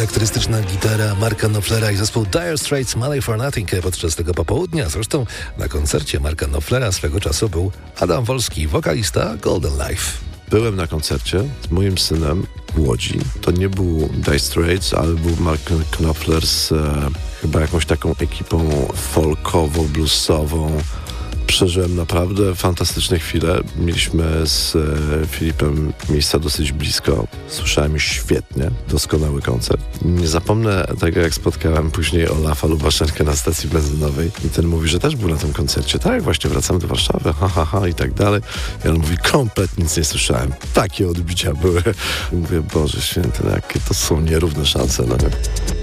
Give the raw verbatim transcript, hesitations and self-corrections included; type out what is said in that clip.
charakterystyczna gitara Marka Knopflera i zespół Dire Straits Money for Nothing podczas tego popołudnia. Zresztą na koncercie Marka Knopflera swego czasu był Adam Wolski, wokalista Golden Life. Byłem na koncercie z moim synem w Łodzi. To nie był Dire Straits, ale był Mark Knopfler z e, chyba jakąś taką ekipą folkowo-bluesową. Przeżyłem naprawdę fantastyczne chwile. Mieliśmy z e, Filipem miejsca dosyć blisko. Słyszałem już świetnie. Doskonały koncert. Nie zapomnę tego, jak spotkałem później Olafa Lubaszenkę na stacji benzynowej i ten mówi, że też był na tym koncercie. Tak, właśnie wracamy do Warszawy, ha, ha, ha i tak dalej. I on mówi, kompletnie nic nie słyszałem. Takie odbicia były. I mówię, Boże Święty, no jakie to są nierówne szanse. No.